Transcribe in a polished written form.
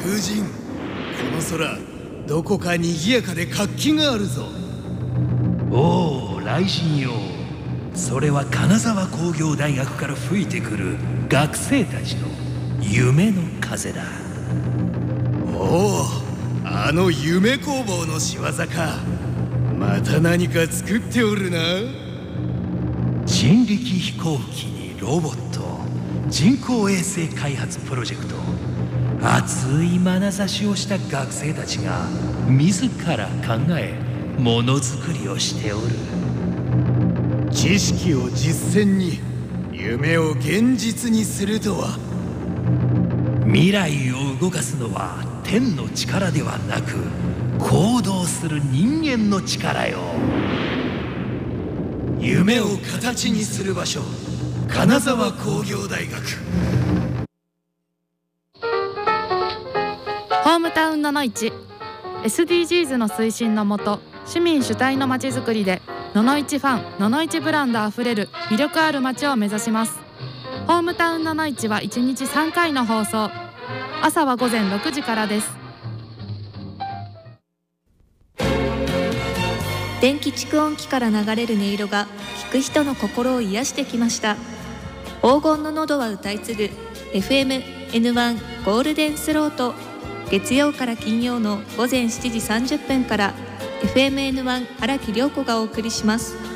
風神、この空どこかにぎやかで活気があるぞ。 おお、雷神よ。それは金沢工業大学から吹いてくる学生たちの夢の風だ。 おお、あの夢工房の仕業か。また何か作っておるな。 人力飛行機にロボット、人工衛星開発プロジェクト、熱い眼差しをした学生たちが自ら考えものづくりをしておる。 知識を実践に、夢を現実にするとは。 未来を動かすのは天の力ではなく、行動する人間の力よ。 夢を形にする場所、金沢工業大学。 ホームタウンののいち SDGs の推進のもと、市民主体のまちづくりでののいちファン、ののいちブランドあふれる魅力ある街を目指します。ホームタウンののいちは1日3回の放送。朝は午前6時からです。 電気蓄音機から流れる音色が聞く人の心を癒してきました。黄金の喉は歌い継ぐ FM-N1 ゴールデンスロート、月曜から金曜の午前7時30分から FM-N1 荒木涼子がお送りします。